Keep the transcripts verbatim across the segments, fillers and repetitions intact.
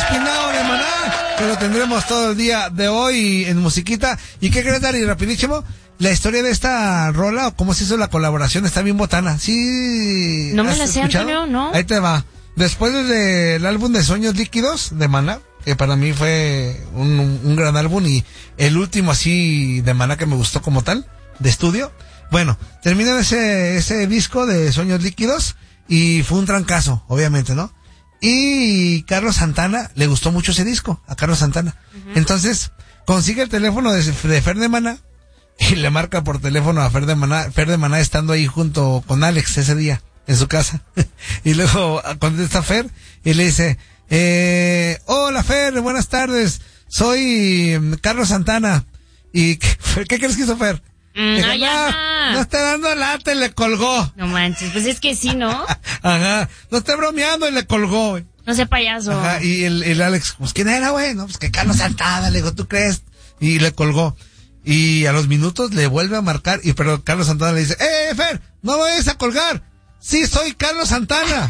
Espinado de Maná, que lo tendremos todo el día de hoy en musiquita. ¿Y qué crees, Dari? Rapidísimo, la historia de esta rola, o cómo se hizo la colaboración, está bien botana. Sí. No me la sé, Antonio, ¿no? Ahí te va. Después del álbum de Sueños Líquidos de Maná, que para mí fue un, un gran álbum y el último así de Maná que me gustó como tal, de estudio. Bueno, terminan ese, ese disco de Sueños Líquidos y fue un trancazo, obviamente, ¿no? Y Carlos Santana, le gustó mucho ese disco, a Carlos Santana. Uh-huh. Entonces, consigue el teléfono de, de Fer de Maná y le marca por teléfono a Fer de Maná, Fer de Maná estando ahí junto con Alex ese día, en su casa. Y luego contesta Fer y le dice, eh, hola Fer, buenas tardes, soy Carlos Santana. ¿Y qué, qué crees que hizo Fer? Mm, Dijo, ay, no, no está dando lata y le colgó. No manches, pues es que sí, ¿no? Ajá, no está bromeando y le colgó, güey. No sé, payaso. Ajá, y el, el Alex, pues ¿quién era, güey? No, pues que Carlos Santana, le digo, ¿tú crees? Y le colgó. Y a los minutos le vuelve a marcar, y pero Carlos Santana le dice, ¡eh, Fer! ¡No vayas a colgar! ¡Sí, soy Carlos Santana!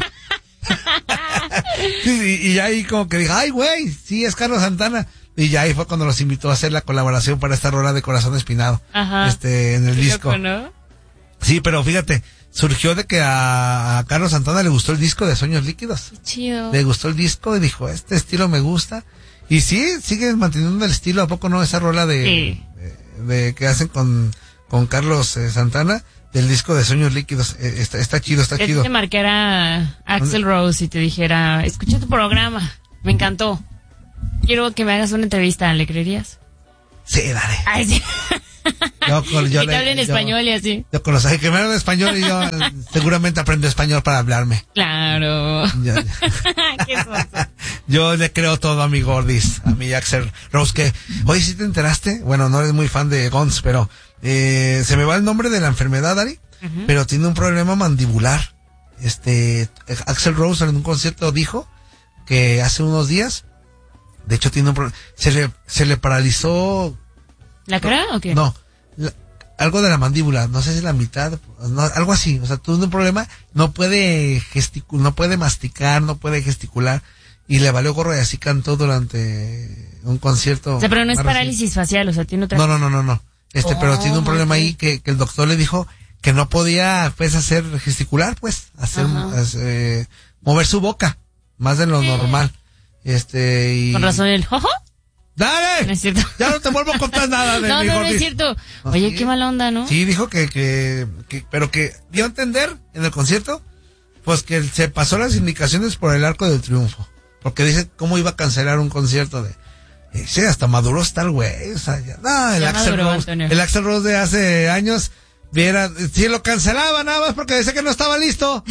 y, y ahí como que dijo, ¡ay, güey! Sí, es Carlos Santana. Y ya ahí fue cuando los invitó a hacer la colaboración para esta rola de Corazón Espinado. Ajá. Este, en el disco. Loco, ¿no? Sí, pero fíjate, surgió de que a, a Carlos Santana le gustó el disco de Sueños Líquidos. Qué chido. Le gustó el disco y dijo, este estilo me gusta. Y sí, sigue manteniendo el estilo, ¿a poco no? Esa rola de, sí. de, de que hacen con, con Carlos eh, Santana, del disco de Sueños Líquidos. Eh, está, está chido, está que chido. Te marcara Axl Rose y te dijera, escucha tu programa, me encantó. Quiero que me hagas una entrevista, ¿le creerías? Sí, dale. Ay, sí. Yo, con, yo que te hablen español yo, y así. Yo con los que me hablan español y yo seguramente aprendo español para hablarme. Claro. Yo, Qué cosa. Yo le creo todo a mi Gordis, a mi Axl Rose, que, oye, ¿sí te enteraste? Bueno, no eres muy fan de Guns, pero eh, se me va el nombre de la enfermedad, Ari, uh-huh. pero tiene un problema mandibular. Este, Axl Rose en un concierto dijo que hace unos días, de hecho tiene un problema, se le, se le paralizó. ¿La cara o qué? No, la, algo de la mandíbula, no sé si la mitad, no, algo así, o sea, tuvo un problema, no puede gesticular, no puede masticar, no puede gesticular, y le valió gorro y así cantó durante un concierto. O sea, pero no es parálisis facial, o sea, tiene otra. No, no, no, no, no, este, oh, pero tiene un problema okay. ahí que, que el doctor le dijo que no podía, pues, hacer gesticular, pues, hacer, hacer eh, mover su boca, más de lo sí. normal, este, y. Con razón el jojo. ¡Dale! No es cierto. Ya no te vuelvo a contar nada de No, mi no, Gordis. no es cierto. Oye, ¿sí? Qué mala onda, ¿no? Sí, dijo que, que, que, pero que dio a entender en el concierto, pues que se pasó las indicaciones por el Arco del Triunfo. Porque dice cómo iba a cancelar un concierto de, eh, sí, hasta maduró está el güey, o sea, ya, no, el Axl Rose, el Axl Rose de hace años, viera, si lo cancelaba nada más porque decía que no estaba listo.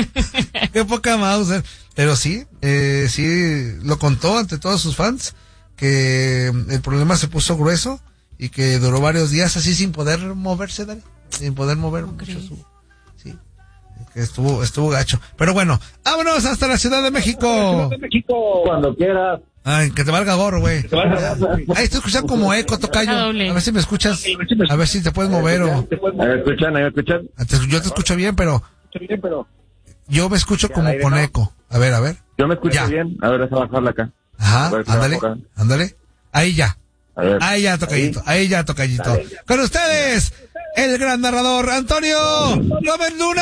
Qué poca Mauser. Pero sí, eh, sí, lo contó ante todos sus fans, que el problema se puso grueso y que duró varios días así sin poder moverse, Dani, sin poder mover mucho su, sí, que estuvo, estuvo gacho. Pero bueno, vámonos hasta la Ciudad de México. Ciudad de México, cuando quieras. Ay, que te valga gorro, güey. Ahí te escuchan como eco, tocayo. A ver si me escuchas, a ver si te puedes mover o. ¿Me escuchan? ¿Me escuchan? Yo te escucho bien, pero. Yo me escucho como con eco. A ver, a ver. Yo me escucho bien. A ver, déjame bajarla acá. Ajá, ándale, ándale. Ahí ya. Ahí ya, tocallito. Ahí, ahí ya, tocallito. Dale, ya. Con ustedes, el gran narrador, Antonio Gómez Luna.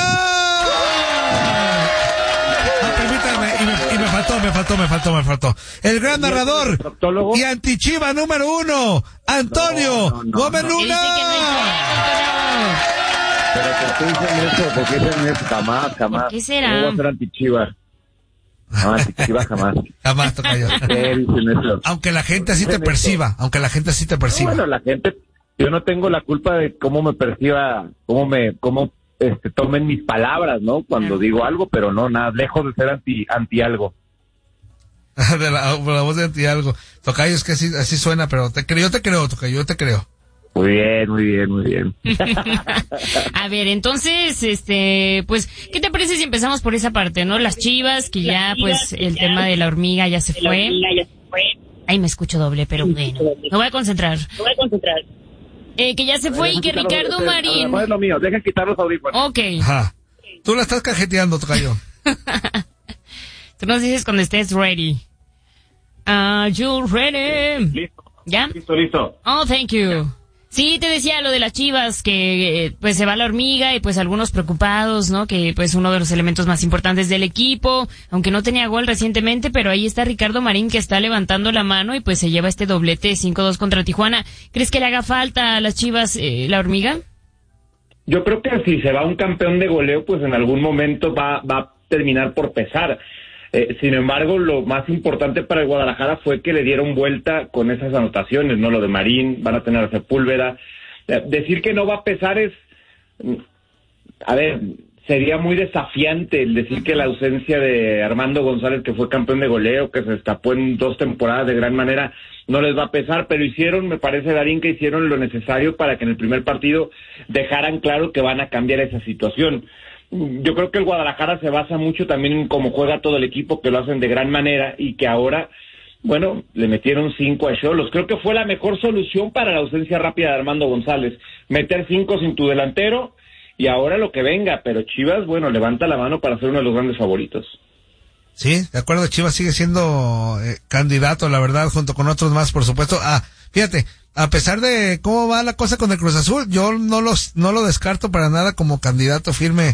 Ah, permítame, y me, y me faltó, me faltó, me faltó, me faltó. El gran narrador y antichiva número uno, Antonio no, no, no, Gómez no. Luna. Pero ¿por qué dicen eso? ¿Por qué dicen eso? Jamás, jamás. ¿Por qué será? No voy a ser antichiva. No, antichiva jamás. Jamás, tocayo. Aunque la gente así te perciba, aunque la gente así te perciba. No, bueno, la gente, yo no tengo la culpa de cómo me perciba, cómo me, cómo este, tomen mis palabras, ¿no? Cuando ah. digo algo, pero no, nada, lejos de ser anti, anti algo. de la, la voz de anti algo. Tocayo, es que así, así suena, pero te creo, yo te creo, Tocayo, yo te creo. Muy bien, muy bien, muy bien. A ver, entonces, este, pues, ¿qué te parece si empezamos por esa parte, no? Las Chivas, que ya, pues, el tema de la hormiga ya se fue. Ahí me escucho doble, pero bueno. Me voy a concentrar. Me voy a concentrar. Eh, que ya se fue y que Ricardo Marín. No es lo mío, dejen quitar los audífonos. Ok. Ajá. Tú la estás cajeteando, Tocayo. Tú nos dices cuando estés ready. Are you ready? Listo. ¿Ya? Listo, listo. Oh, thank you. Sí, te decía lo de las Chivas, que eh, pues se va la hormiga y pues algunos preocupados, ¿no? Que pues uno de los elementos más importantes del equipo, aunque no tenía gol recientemente, pero ahí está Ricardo Marín que está levantando la mano y pues se lleva este doblete cinco dos contra Tijuana. ¿Crees que le haga falta a las Chivas eh, la hormiga? Yo creo que si se va un campeón de goleo, pues en algún momento va, va a terminar por pesar. Eh, sin embargo, lo más importante para el Guadalajara fue que le dieron vuelta con esas anotaciones, ¿no? Lo de Marín, van a tener a Sepúlveda. Eh, decir que no va a pesar es, a ver, sería muy desafiante el decir que la ausencia de Armando González, que fue campeón de goleo, que se destapó en dos temporadas de gran manera, no les va a pesar, pero hicieron, me parece, Darín, que hicieron lo necesario para que en el primer partido dejaran claro que van a cambiar esa situación. Yo creo que el Guadalajara se basa mucho también en cómo juega todo el equipo, que lo hacen de gran manera y que ahora, bueno, le metieron cinco a Xolos. Creo que fue la mejor solución para la ausencia rápida de Armando González, meter cinco sin tu delantero y ahora lo que venga, pero Chivas, bueno, levanta la mano para ser uno de los grandes favoritos. Sí, de acuerdo, Chivas sigue siendo eh, candidato, la verdad, junto con otros más, por supuesto. Ah, fíjate, a pesar de cómo va la cosa con el Cruz Azul, yo no los no lo descarto para nada como candidato firme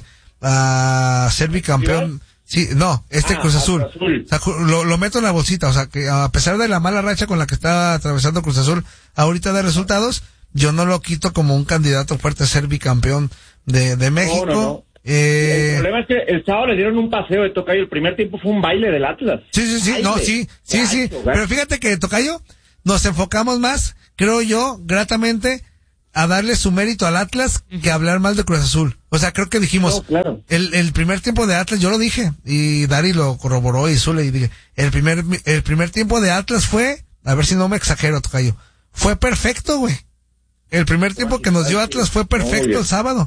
a ser bicampeón. Sí, no, este ah, Cruz Azul. Azul. O sea, lo, lo meto en la bolsita, o sea, que a pesar de la mala racha con la que está atravesando Cruz Azul ahorita de resultados, yo no lo quito como un candidato fuerte a ser bicampeón de, de México. No, no, no. Eh, el problema es que el sábado le dieron un paseo de Tocayo, el primer tiempo fue un baile del Atlas. Sí, sí, sí, Baile. no, sí, sí, Gacho, sí, gacho. pero fíjate que, Tocayo, nos enfocamos más, creo yo, gratamente, a darle su mérito al Atlas que hablar mal de Cruz Azul. O sea, creo que dijimos, No, claro. el, el primer tiempo de Atlas, yo lo dije, y Dari lo corroboró y Zule, y dije, el primer, el primer tiempo de Atlas fue, a ver si no me exagero, Tocayo, fue perfecto, güey. El primer tiempo que nos dio Atlas fue perfecto el sábado.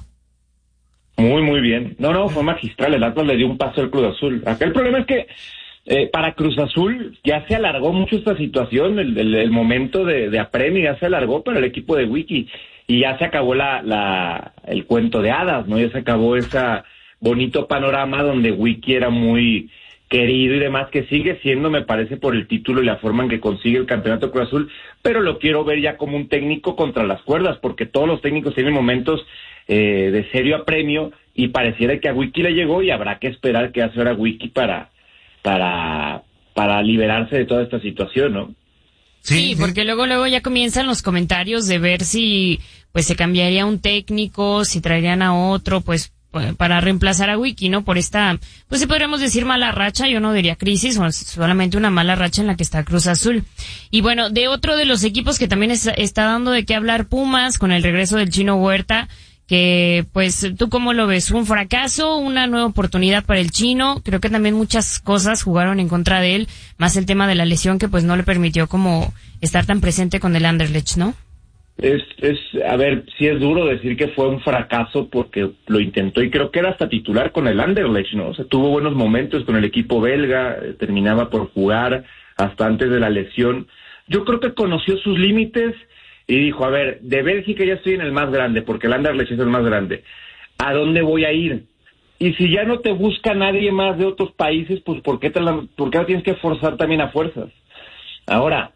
Muy, muy bien. No, no, fue magistral. El Atlas le dio un paso al Cruz Azul. Acá el problema es que eh, para Cruz Azul ya se alargó mucho esta situación, el, el, el momento de, de apremio ya se alargó para el equipo de Wiki y ya se acabó la, la el cuento de hadas, ¿no? Ya se acabó ese bonito panorama donde Wiki era muy querido y demás, que sigue siendo, me parece, por el título y la forma en que consigue el campeonato Cruz Azul, pero lo quiero ver ya como un técnico contra las cuerdas, porque todos los técnicos tienen momentos eh, de serio apremio y pareciera que a Wiki le llegó y habrá que esperar qué hace ahora Wiki para, para, para liberarse de toda esta situación, ¿no? Sí, sí, porque luego luego ya comienzan los comentarios de ver si pues se cambiaría un técnico, si traerían a otro, pues para reemplazar a Wiki, ¿no? Por esta, pues si podríamos decir mala racha, yo no diría crisis, o solamente una mala racha en la que está Cruz Azul. Y bueno, de otro de los equipos que también es, está dando de qué hablar, Pumas, con el regreso del Chino Huerta, que pues tú cómo lo ves, un fracaso, una nueva oportunidad para el Chino. Creo que también muchas cosas jugaron en contra de él, más el tema de la lesión que pues no le permitió como estar tan presente con el Anderlecht, ¿no? Es, es, a ver, sí es duro decir que fue un fracaso porque lo intentó y creo que era hasta titular con el Anderlecht, ¿no? O sea, tuvo buenos momentos con el equipo belga, eh, terminaba por jugar hasta antes de la lesión. Yo creo que conoció sus límites y dijo, a ver, de Bélgica ya estoy en el más grande, porque el Anderlecht es el más grande. ¿A dónde voy a ir? Y si ya no te busca nadie más de otros países, pues ¿por qué te la, por qué la tienes que forzar también a fuerzas? Ahora,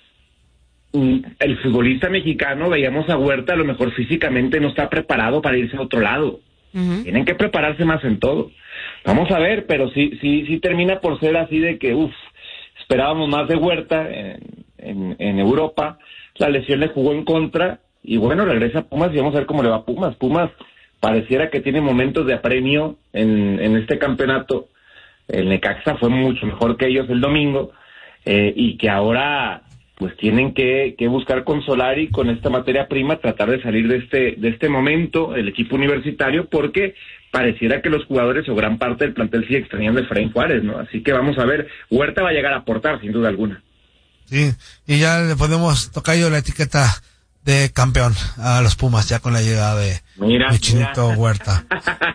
el futbolista mexicano, veíamos a Huerta, a lo mejor físicamente no está preparado para irse a otro lado. Uh-huh. Tienen que prepararse más en todo. Vamos a ver, pero sí, sí, sí termina por ser así de que, uff, esperábamos más de Huerta en, en, en Europa, la lesión le jugó en contra, y bueno, regresa a Pumas y vamos a ver cómo le va a Pumas. Pumas pareciera que tiene momentos de apremio en, en este campeonato. El Necaxa fue mucho mejor que ellos el domingo, eh, y que ahora pues tienen que, que buscar con Solari, con esta materia prima, tratar de salir de este de este momento, el equipo universitario, porque pareciera que los jugadores o gran parte del plantel sigue extrañando a Efraín Juárez, ¿no? Así que vamos a ver, Huerta va a llegar a aportar, sin duda alguna. Sí, y ya le podemos tocar yo la etiqueta de campeón a los Pumas, ya con la llegada de mira, mi Chinito mira. Huerta.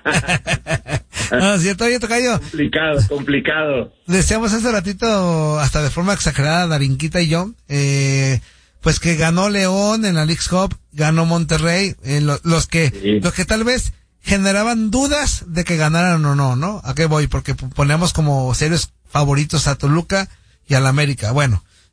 No, ¿cierto? Oye, tocayo. Complicado, complicado. Decíamos hace ratito, hasta de forma exagerada, Darinquita y yo, eh, pues que ganó León en la Leagues Cup, ganó Monterrey, eh, lo, los que, sí. los que tal vez generaban dudas de que ganaran o no, ¿no? ¿A qué voy? Porque ponemos como serios favoritos a Toluca y al América. Bueno,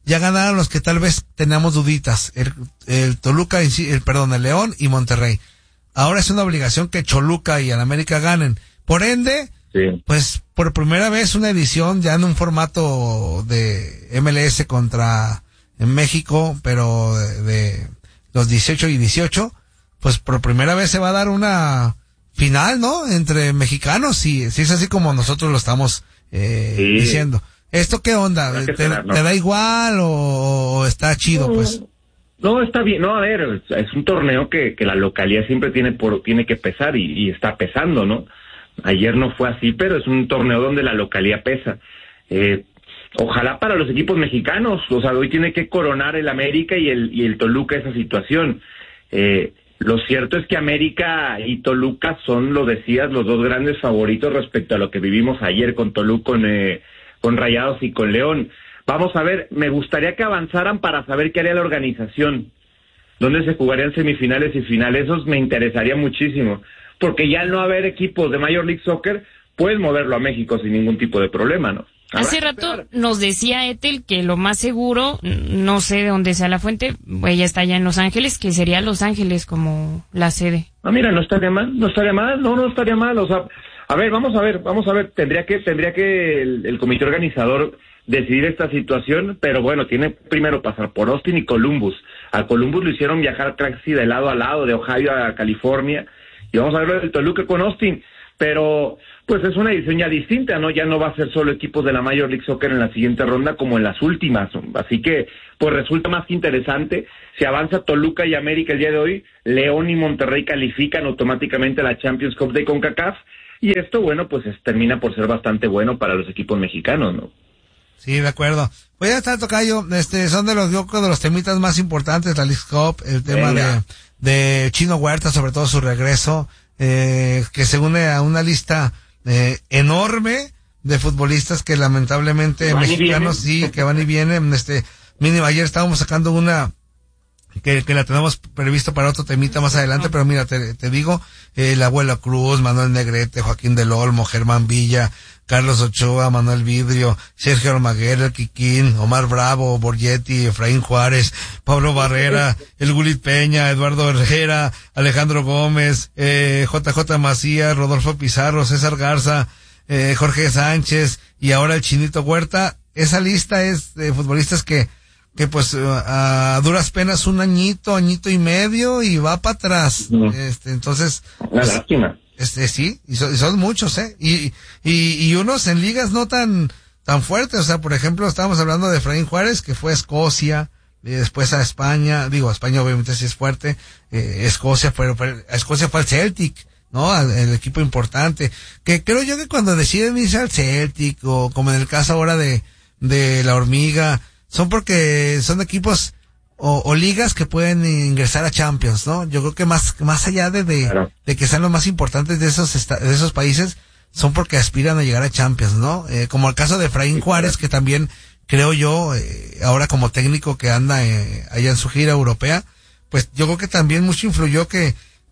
ya ganaron los que tal vez teníamos duditas, el, el Toluca, el, perdón, el León y Monterrey. Ahora es una obligación que Choluca y el América ganen. Por ende, sí. Pues por primera vez una edición ya en un formato de M L S contra en México, pero de, de los dieciocho y dieciocho, pues por primera vez se va a dar una final, ¿no? Entre mexicanos, si, si es así como nosotros lo estamos eh, sí. diciendo. ¿Esto qué onda? ¿Te, esperar, ¿no? ¿Te da igual o, o está chido, no, pues? No, está bien. No, a ver, es un torneo que, que la localidad siempre tiene por tiene que pesar y, y está pesando, ¿no? Ayer no fue así, pero es un torneo donde la localidad pesa. Eh, ojalá para los equipos mexicanos, o sea, hoy tiene que coronar el América y el y el Toluca esa situación. Eh, lo cierto es que América y Toluca son, lo decías, los dos grandes favoritos respecto a lo que vivimos ayer con Toluca, con, eh, con Rayados y con León. Vamos a ver, me gustaría que avanzaran para saber qué haría la organización, dónde se jugarían semifinales y finales, eso me interesaría muchísimo. Porque ya al no haber equipos de Major League Soccer, puedes moverlo a México sin ningún tipo de problema, ¿no? Hace rato nos decía Ethel que lo más seguro, no sé de dónde sea la fuente, ella está allá en Los Ángeles, que sería Los Ángeles como la sede. Ah, mira, no estaría mal, no estaría mal, no, no estaría mal, o sea, a ver, vamos a ver, vamos a ver, tendría que, tendría que el, el comité organizador decidir esta situación, pero bueno, tiene primero pasar por Austin y Columbus. A Columbus lo hicieron viajar casi de lado a lado, de Ohio a California. Y vamos a ver el Toluca con Austin, pero pues es una edición ya distinta, ¿no? Ya no va a ser solo equipos de la Major League Soccer en la siguiente ronda como en las últimas, así que pues resulta más interesante. Si avanza Toluca y América el día de hoy, León y Monterrey califican automáticamente a la Champions Cup de CONCACAF, y esto, bueno, pues es, termina por ser bastante bueno para los equipos mexicanos, ¿no? Sí, de acuerdo. Pues ya está, tocayo, este, son de los, yo creo, de los temitas más importantes, la League Cup, el tema Venga. de de Chino Huerta, sobre todo su regreso, eh, que se une a una lista eh, enorme de futbolistas que lamentablemente van mexicanos sí, que van y vienen. Este, mínimo, ayer estábamos sacando una que, que la tenemos previsto para otro temita más adelante, pero mira, te, te digo, eh, el Abuelo Cruz, Manuel Negrete, Joaquín del Olmo, Germán Villa, Carlos Ochoa, Manuel Vidrio, Sergio Almaguer, el Quiquín, Omar Bravo, Borgetti, Efraín Juárez, Pablo Barrera, el Gulit Peña, Eduardo Herrera, Alejandro Gómez, eh, J J Macías, Rodolfo Pizarro, César Garza, eh, Jorge Sánchez y ahora el Chinito Huerta. Esa lista es de futbolistas que que pues a duras penas un añito, añito y medio y va para atrás. Uh-huh. Este, entonces, una pues, lástima. Este, sí, y son, y son muchos, eh, y, y, y unos en ligas no tan, tan fuertes, o sea, por ejemplo, estábamos hablando de Efraín Juárez, que fue a Escocia, y después a España, digo, España obviamente sí es fuerte, eh, Escocia fue, fue, a Escocia fue al Celtic, ¿no? Al, el equipo importante, que creo yo que cuando deciden irse al Celtic, o como en el caso ahora de, de la Hormiga, son porque son equipos o, o ligas que pueden ingresar a Champions, ¿no? Yo creo que más más allá de de, claro. de que sean los más importantes de esos esta, de esos países, son porque aspiran a llegar a Champions, ¿no? Eh, como el caso de Efraín Juárez, que también creo yo, eh, ahora como técnico que anda eh, allá en su gira europea, pues yo creo que también mucho influyó que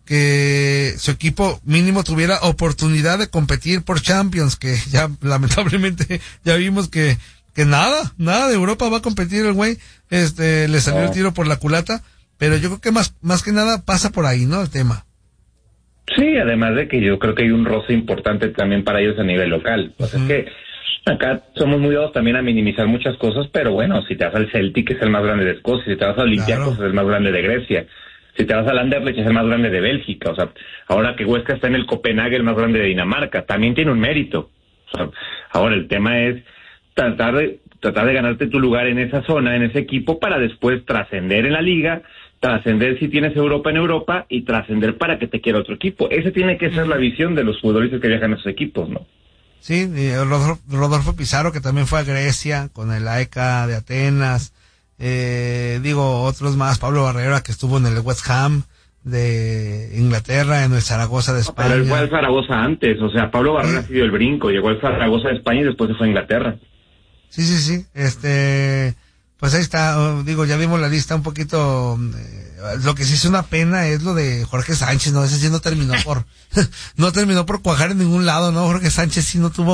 que su equipo mínimo tuviera oportunidad de competir por Champions, que ya lamentablemente ya vimos que que nada, nada de Europa va a competir el güey, este, le salió no. el tiro por la culata, pero yo creo que más, más que nada pasa por ahí, ¿no? El tema. Sí, además de que yo creo que hay un roce importante también para ellos a nivel local. Pues uh-huh. es que acá somos muy dados también a minimizar muchas cosas, pero bueno, si te vas al Celtic es el más grande de Escocia, si te vas a Olympiacos claro. es el más grande de Grecia, si te vas al Anderlecht es el más grande de Bélgica, o sea, ahora que Huesca está en el Copenhague, el más grande de Dinamarca, también tiene un mérito. O sea, ahora el tema es tratar de tratar de ganarte tu lugar en esa zona, en ese equipo, para después trascender en la liga, trascender si tienes Europa en Europa y trascender para que te quiera otro equipo. Esa tiene que ser la visión de los futbolistas que viajan a esos equipos, ¿no? Sí, y Rodolfo, Rodolfo Pizarro, que también fue a Grecia con el A E C A de Atenas, eh, digo, otros más, Pablo Barrera, que estuvo en el West Ham de Inglaterra, en el Zaragoza de España. Pero él fue al Zaragoza antes, o sea, Pablo Barrera sí. ha sido el brinco, llegó al Zaragoza de España y después se fue a Inglaterra. Sí, sí, sí, este, pues ahí está, digo, ya vimos la lista un poquito, eh, lo que sí es una pena es lo de Jorge Sánchez, ¿no? Ese sí no terminó por, no terminó por cuajar en ningún lado, ¿no? Jorge Sánchez sí no tuvo,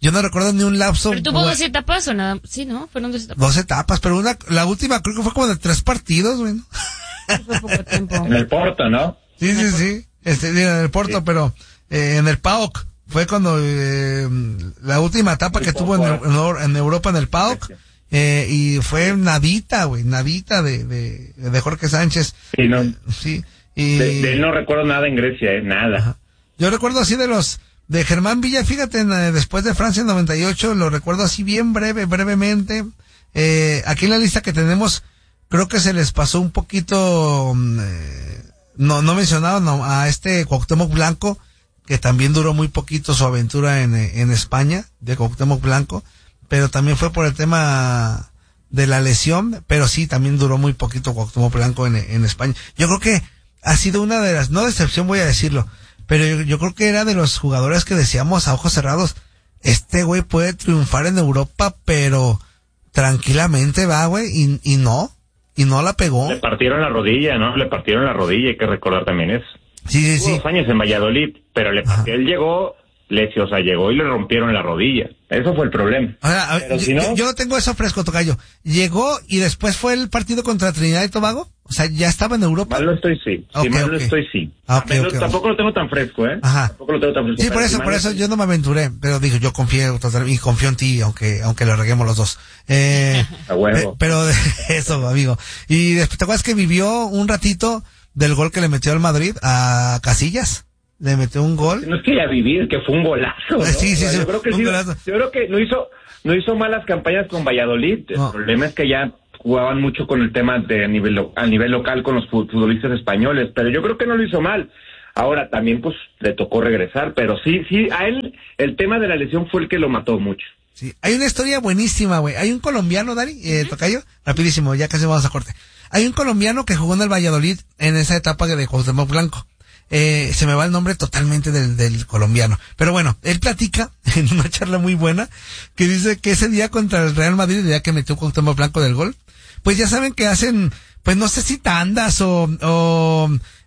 yo no recuerdo ni un lapso. Pero tuvo dos etapas o nada, sí, ¿no? Fueron dos etapas. Dos etapas, pero una, la última creo que fue como de tres partidos, güey. Fue poco tiempo. En el Porto, ¿no? Sí, sí, sí, este, en el Porto, sí. Pero eh, en el P A O K fue cuando eh, la última etapa que tuvo en, en, en Europa en el P A O K. Eh, y fue nadita, güey, nadita de, de, de Jorge Sánchez. Sí, no. Eh, sí. Y... De, de él no recuerdo nada en Grecia, eh, nada. Ajá. Yo recuerdo así de los, de Germán Villa, fíjate, en, eh, después de Francia en noventa y ocho, lo recuerdo así bien breve, brevemente. Eh, aquí en la lista que tenemos, creo que se les pasó un poquito, eh, no, no mencionaban no, a este Cuauhtémoc Blanco, que también duró muy poquito su aventura en, en España, de Cuauhtémoc Blanco. Pero también fue por el tema de la lesión, pero sí, también duró muy poquito Cuauhtémoc Blanco en, en España. Yo creo que ha sido una de las, no decepción voy a decirlo, pero yo, yo creo que era de los jugadores que decíamos a ojos cerrados, este güey puede triunfar en Europa, pero tranquilamente va, güey, y, y no, y no la pegó. Le partieron la rodilla, ¿no? Le partieron la rodilla, hay que recordar también eso. Sí, sí, Tuvo sí. dos años en Valladolid, pero le partió, él llegó... O sea, llegó y le rompieron la rodilla. Eso fue el problema. O sea, Pero yo, si no... yo no tengo eso fresco, tocayo. Llegó y después fue el partido contra Trinidad y Tobago. O sea, ya estaba en Europa. Mal lo estoy, sí. Okay, sí, mal okay. lo estoy, sí. Okay, Pero okay, tampoco okay. lo tengo tan fresco, ¿eh? Ajá. Tampoco lo tengo tan fresco. Sí, por eso, por eso yo no me aventuré. Pero digo, yo confío y confío en ti, aunque aunque lo reguemos los dos. Eh, A huevo. Eh, pero eso, amigo. Y después, ¿te acuerdas que vivió un ratito del gol que le metió al Madrid a Casillas? Le metió un gol. No es que ya vivir, que fue un golazo, ¿no? Sí, sí, sí. Yo creo que un sí, golazo. yo creo que no hizo, no hizo malas campañas con Valladolid. El no. problema es que ya jugaban mucho con el tema de a nivel, a nivel local con los futbolistas españoles, pero yo creo que no lo hizo mal. Ahora también pues le tocó regresar, pero sí, sí, a él el tema de la lesión fue el que lo mató mucho. Sí, hay una historia buenísima, güey. Hay un colombiano, Dari, eh, tocayo, rapidísimo, ya casi vamos a corte. Hay un colombiano que jugó en el Valladolid en esa etapa de Cuauhtémoc Blanco. Eh, se me va el nombre totalmente del, del colombiano. Pero bueno, él platica en una charla muy buena que dice que ese día contra el Real Madrid, el día que metió Cuauhtémoc Blanco del gol, pues ya saben que hacen, pues no sé si tandas o, o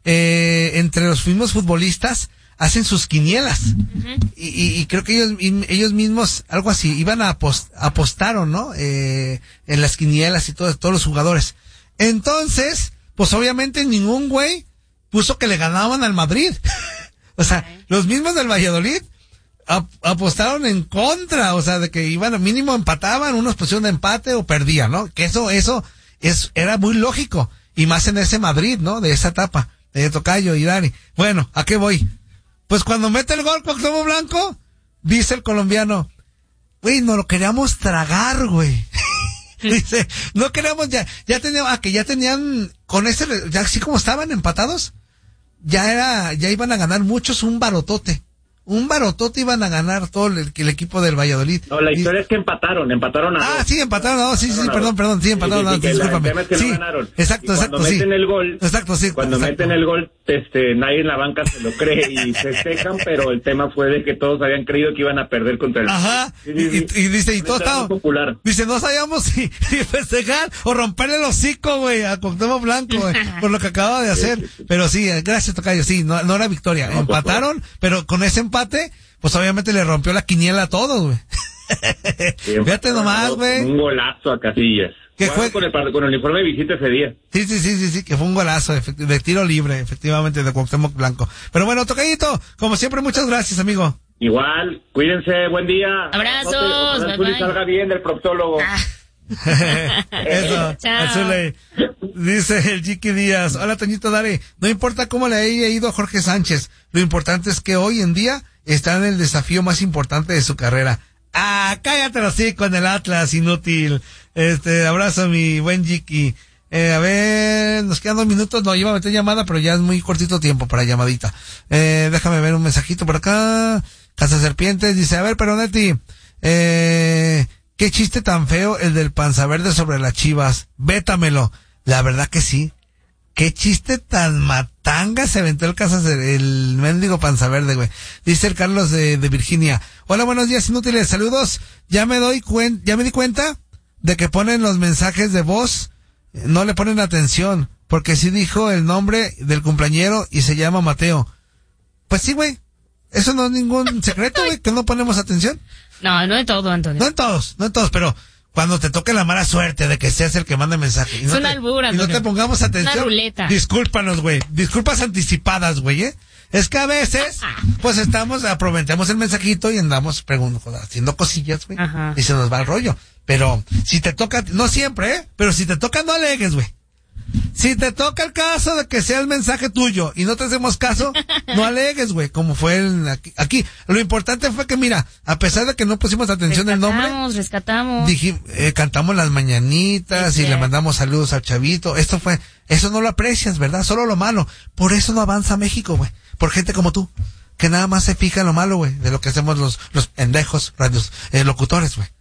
eh, entre los mismos futbolistas hacen sus quinielas. Uh-huh. Y, y, y creo que ellos, ellos mismos, algo así, iban a apost, apostaron, ¿no? Eh, en las quinielas y todo, todos los jugadores. Entonces, pues obviamente ningún güey puso que le ganaban al Madrid. O sea, okay. Los mismos del Valladolid ap- apostaron en contra, o sea, de que iban, mínimo empataban, unos pusieron de empate o perdían, ¿no? Que eso, eso, es, era muy lógico. Y más en ese Madrid, ¿no? De esa etapa, de Tocayo y Dani. Bueno, ¿a qué voy? Pues cuando mete el gol Cuauhtémoc Blanco, dice el colombiano, güey, no lo queríamos tragar, güey. Dice, no queríamos, ya, ya teníamos, ah, que ya tenían, con ese, ya así como estaban empatados, ya era, ya iban a ganar muchos un barotote. Un barotote iban a ganar todo el, el equipo del Valladolid. No, la historia y, es que empataron, empataron a Ah, dos. sí, empataron a dos, sí, sí, sí, perdón, perdón, sí, empataron a dos, discúlpame. El es que sí, no ganaron. Exacto, y exacto, cuando sí. meten el gol, exacto, sí. Cuando exacto. meten el gol, este, nadie en la banca se lo cree y festejan, pero el tema fue de que todos habían creído que iban a perder contra el... Ajá, sí, sí, sí. Y, y, y dice, y todo estaba... popular. Dice, no sabíamos si, si festejar o romperle el hocico, güey, a Cuauhtémoc Blanco, güey, por lo que acaba de hacer. Sí, sí, sí. Pero sí, gracias, tocayo, sí, no, no era victoria. No, empataron, pues, pero con ese empate, pues obviamente le rompió la quiniela a todos, güey. Sí, fíjate nomás, güey. Un golazo a Casillas. Que fue con el, con el uniforme de visita ese día. Sí, sí, sí, sí, sí, que fue un golazo de, de tiro libre, efectivamente, de Cuauhtémoc Blanco. Pero bueno, tocayito, como siempre, muchas gracias, amigo. Igual, cuídense, buen día. Abrazos, no te, bye, bye. Salga bien del proctólogo. Ah. Eso, Azule. Dice el Chiqui Díaz, hola Toñito Dare, no importa cómo le haya ido a Jorge Sánchez, lo importante es que hoy en día está en el desafío más importante de su carrera. Ah, cállate así con el Atlas, inútil. Este, abrazo a mi buen Chiqui. Eh, a ver, nos quedan dos minutos, no, iba a meter llamada, pero ya es muy cortito tiempo para llamadita. Eh, déjame ver un mensajito por acá. Casa Serpientes dice, a ver, Peronetti, eh, qué chiste tan feo el del Panza Verde sobre las Chivas. Vétamelo. La verdad que sí. Qué chiste tan matanga se aventó el Casas, el mendigo Panza Verde, güey. Dice el Carlos de, de Virginia. Hola, buenos días, inútiles. Saludos. Ya me doy cuen, ya me di cuenta de que ponen los mensajes de voz, no le ponen atención, porque sí dijo el nombre del cumpleañero y se llama Mateo. Pues sí, güey. Eso no es ningún secreto, güey, que no ponemos atención. No, no en todo, Antonio. No en todos, no en todos, pero cuando te toque la mala suerte de que seas el que manda mensaje. Y no es una te, albura, y no te pongamos atención. Una ruleta. Discúlpanos, güey. Disculpas anticipadas, güey, ¿eh? Es que a veces, pues estamos, aprovechamos el mensajito y andamos preguntando, haciendo cosillas, güey. Ajá. Y se nos va el rollo. Pero si te toca, no siempre, ¿eh? Pero si te toca, no alegues, güey. Si te toca el caso de que sea el mensaje tuyo y no te hacemos caso, no alegues, güey, como fue el, aquí, aquí. Lo importante fue que, mira, a pesar de que no pusimos atención al nombre, rescatamos, rescatamos. Dijimos, eh, cantamos las mañanitas Sí, y le mandamos saludos al chavito. Esto fue, eso no lo aprecias, ¿verdad? Solo lo malo. Por eso no avanza México, güey. Por gente como tú, que nada más se fija en lo malo, güey, de lo que hacemos los, los pendejos radios, eh, locutores, güey.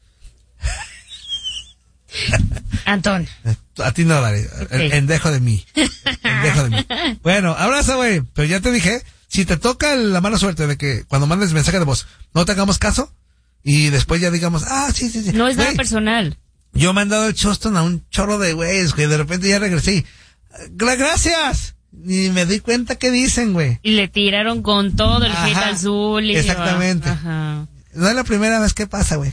Antón. A ti no, dale. Okay. El endejo de mí. Endejo de mí. Bueno, abrazo, güey. Pero ya te dije, si te toca la mala suerte de que cuando mandes mensaje de voz no te hagamos caso y después ya digamos, ah, sí, sí, sí. No es nada güey, personal. Yo me he mandado el choston a un chorro de güeyes, güey. De repente ya regresé y, gracias. Y me di cuenta que dicen, güey. Y le tiraron con todo el hate azul. Y exactamente. Ajá. No es la primera vez que pasa, güey.